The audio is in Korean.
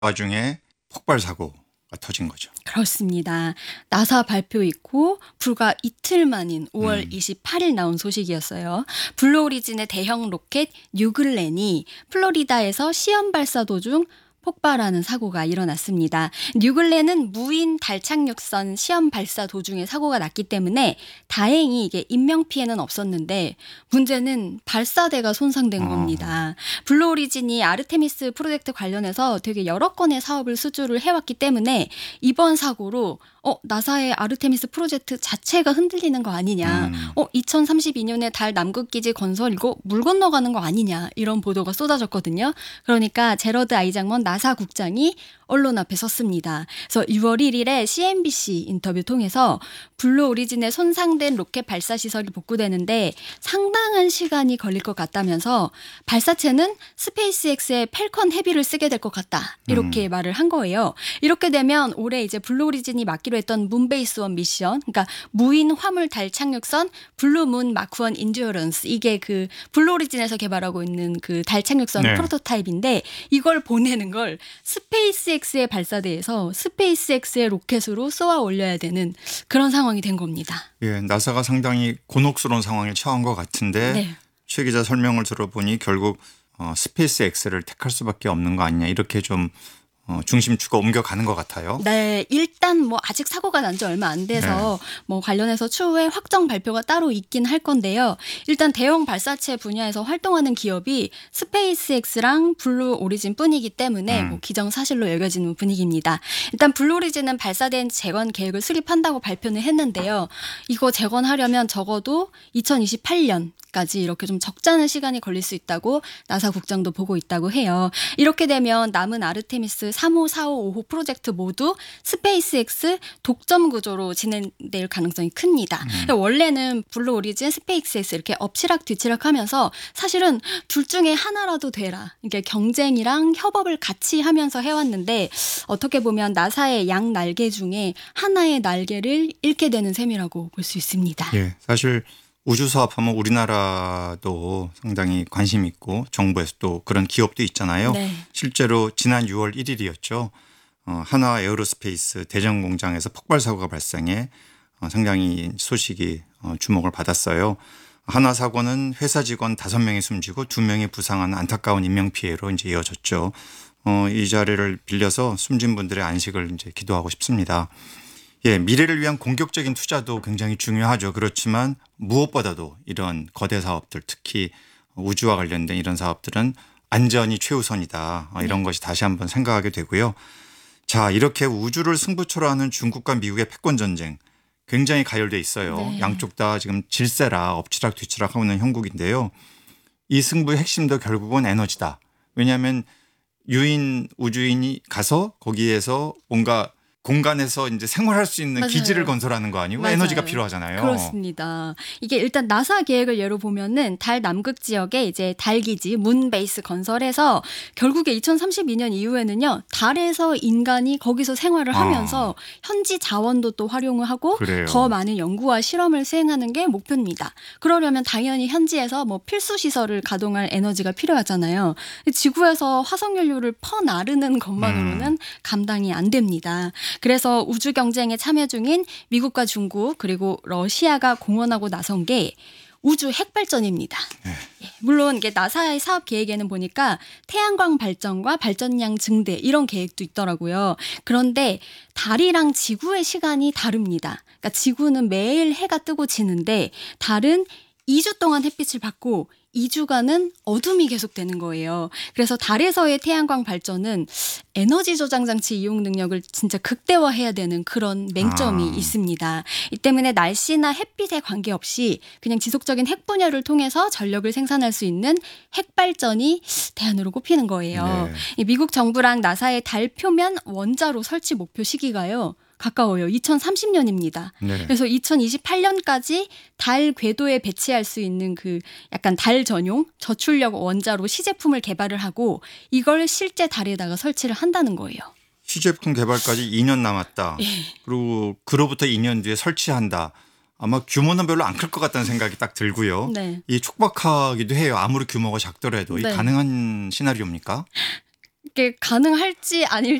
와중에 폭발 사고가 터진 거죠. 그렇습니다. 나사 발표 있고 불과 이틀 만인 5월 28일 나온 소식이었어요. 블루 오리진의 대형 로켓 뉴글렌이 플로리다에서 시험 발사 도중 폭발하는 사고가 일어났습니다. 뉴글렌은 무인 달 착륙선 시험 발사 도중에 사고가 났기 때문에 다행히 이게 인명 피해는 없었는데 문제는 발사대가 손상된 겁니다. 블루 오리진이 아르테미스 프로젝트 관련해서 되게 여러 건의 사업을 수주를 해왔기 때문에 이번 사고로 나사의 아르테미스 프로젝트 자체가 흔들리는 거 아니냐. 2032년에 달 남극기지 건설이고 물 건너가는 거 아니냐. 이런 보도가 쏟아졌거든요. 그러니까 제러드 아이작먼 나사 국장이 언론 앞에 섰습니다. 그래서 6월 1일에 CNBC 인터뷰 통해서 블루 오리진의 손상된 로켓 발사 시설이 복구되는데 상당한 시간이 걸릴 것 같다면서 발사체는 스페이스X의 펠컨 헤비를 쓰게 될 것 같다. 이렇게 말을 한 거예요. 이렇게 되면 올해 이제 블루 오리진이 맡기로 했던 문베이스 1 미션, 그러니까 무인 화물 달 착륙선 블루문 마크 1 인듀어런스, 이게 그 블루 오리진에서 개발하고 있는 그 달 착륙선 프로토타입인데 이걸 보내는 걸 스페이스X의 발사대에서 스페이스X의 로켓으로 쏘아 올려야 되는 그런 상황이 된 겁니다. 예, 나사가 상당히 곤혹스러운 상황에 처한 것 같은데 최 기자 설명을 들어보니 결국 스페이스X를 택할 수밖에 없는 거 아니냐, 이렇게 좀 중심축가 옮겨가는 것 같아요. 네, 일단 뭐 아직 사고가 난 지 얼마 안 돼서 뭐 관련해서 추후에 확정 발표가 따로 있긴 할 건데요. 일단 대형 발사체 분야에서 활동하는 기업이 스페이스X랑 블루 오리진 뿐이기 때문에 뭐 기정사실로 여겨지는 분위기입니다. 일단 블루 오리진은 발사대인 재건 계획을 수립한다고 발표는 했는데요. 이거 재건하려면 적어도 2028년 까지 이렇게 좀 적잖은 시간이 걸릴 수 있다고 나사 국장도 보고 있다고 해요. 이렇게 되면 남은 아르테미스 3호, 4호, 5호 프로젝트 모두 스페이스X 독점 구조로 진행될 가능성이 큽니다. 원래는 블루 오리진, 스페이스X 이렇게 엎치락 뒤치락 하면서 사실은 둘 중에 하나라도 되라, 이게 경쟁이랑 협업을 같이 하면서 해왔는데 어떻게 보면 나사의 양 날개 중에 하나의 날개를 잃게 되는 셈이라고 볼 수 있습니다. 예, 사실 우주 사업하면 우리나라도 상당히 관심 있고 정부에서 또 그런 기업도 있잖아요. 실제로 지난 6월 1일이었죠. 한화 에어로스페이스 대전 공장에서 폭발 사고가 발생해 상당히 소식이 주목을 받았어요. 한화 사고는 회사 직원 5명이 숨지고 2명이 부상하는 안타까운 인명 피해로 이제 이어졌죠. 이 자리를 빌려서 숨진 분들의 안식을 이제 기도하고 싶습니다. 예, 미래를 위한 공격적인 투자도 굉장히 중요하죠. 그렇지만 무엇보다도 이런 거대 사업들, 특히 우주와 관련된 이런 사업들은 안전이 최우선이다. 이런 것이 다시 한번 생각하게 되고요. 자, 이렇게 우주를 승부처로 하는 중국과 미국의 패권 전쟁 굉장히 가열돼 있어요. 양쪽 다 지금 질세라 엎치락 뒤치락 하고 있는 형국인데요. 이 승부의 핵심도 결국은 에너지다. 왜냐하면 유인 우주인이 가서 거기에서 뭔가 공간에서 이제 생활할 수 있는 기지를 건설하는 거 아니고 에너지가 필요하잖아요. 그렇습니다. 이게 일단 나사 계획을 예로 보면은 달 남극 지역에 이제 달 기지 문 베이스 건설해서 결국에 2032년 이후에는요, 달에서 인간이 거기서 생활을 하면서 현지 자원도 또 활용을 하고 더 많은 연구와 실험을 수행하는 게 목표입니다. 그러려면 당연히 현지에서 뭐 필수 시설을 가동할 에너지가 필요하잖아요. 지구에서 화석 연료를 퍼나르는 것만으로는 감당이 안 됩니다. 그래서 우주 경쟁에 참여 중인 미국과 중국 그리고 러시아가 공언하고 나선 게 우주 핵발전입니다. 물론 이게 나사의 사업 계획에는 보니까 태양광 발전과 발전량 증대 이런 계획도 있더라고요. 그런데 달이랑 지구의 시간이 다릅니다. 그러니까 지구는 매일 해가 뜨고 지는데 달은 2주 동안 햇빛을 받고 2주간은 어둠이 계속되는 거예요. 그래서 달에서의 태양광 발전은 에너지 저장 장치 이용 능력을 진짜 극대화해야 되는 그런 맹점이 있습니다. 이 때문에 날씨나 햇빛에 관계없이 그냥 지속적인 핵 분열을 통해서 전력을 생산할 수 있는 핵발전이 대안으로 꼽히는 거예요. 미국 정부랑 나사의 달 표면 원자로 설치 목표 시기가요, 가까워요. 2030년입니다. 그래서 2028년까지 달 궤도에 배치할 수 있는 그 약간 달 전용 저출력 원자로 시제품을 개발을 하고 이걸 실제 달에다가 설치를 한다는 거예요. 시제품 개발까지 2년 남았다. 그리고 그로부터 2년 뒤에 설치한다. 아마 규모는 별로 안 클 것 같다는 생각이 딱 들고요. 이 촉박하기도 해요. 아무리 규모가 작더라도. 이 가능한 시나리오입니까? 이게 가능할지 아닐지